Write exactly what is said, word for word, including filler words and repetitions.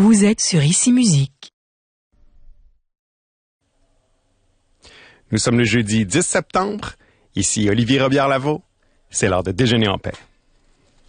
Vous êtes sur Ici Musique. Nous sommes le jeudi dix septembre. Ici Olivier Robillard-Lavaux. C'est l'heure de déjeuner en paix.